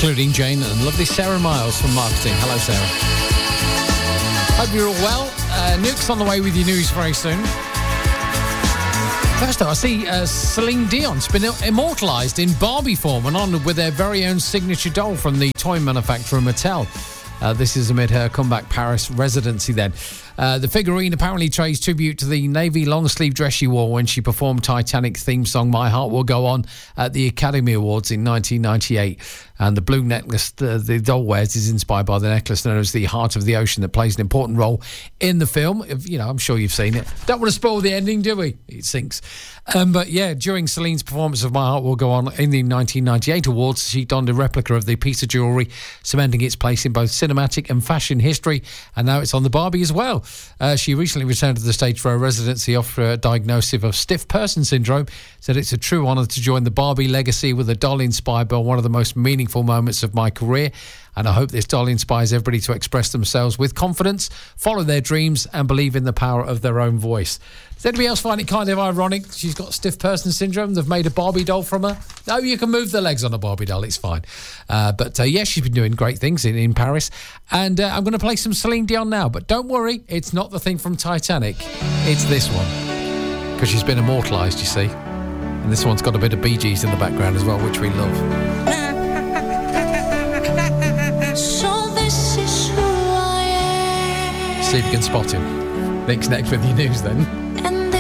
including Jane and lovely Sarah Miles from marketing. Hello, Sarah. Hope you're all well. Nuke's on the way with your news very soon. First, I see Celine Dion's been immortalised in Barbie form and honoured with their very own signature doll from the toy manufacturer Mattel. This is amid her comeback Paris residency then. The figurine apparently pays tribute to the navy long-sleeve dress she wore when she performed Titanic's theme song My Heart Will Go On at the Academy Awards in 1998. And the blue necklace the doll wears is inspired by the necklace known as the Heart of the Ocean that plays an important role in the film. You know, I'm sure you've seen it. Don't want to spoil the ending, do we? It sinks. But yeah, during Celine's performance of My Heart Will Go On in the 1998 awards, she donned a replica of the piece of jewellery, cementing its place in both cinematic and fashion history, and now it's on the Barbie as well. She recently returned to the stage for her residency after a diagnosis of stiff person syndrome, said it's a true honour to join the Barbie legacy with a doll inspired by one of the most meaningful moments of my career, and I hope this doll inspires everybody to express themselves with confidence, follow their dreams and believe in the power of their own voice. Does anybody else find it kind of ironic she's got stiff person syndrome? They've made a Barbie doll from her. No, you can move the legs on a Barbie doll, it's fine. But yeah, she's been doing great things in Paris. And I'm going to play some Celine Dion now, but don't worry, it's not the thing from Titanic, it's this one, because she's been immortalised, you see. And this one's got a bit of Bee Gees in the background as well, which we love. So this is who I am. See if you can spot him. Nick's next with your news then.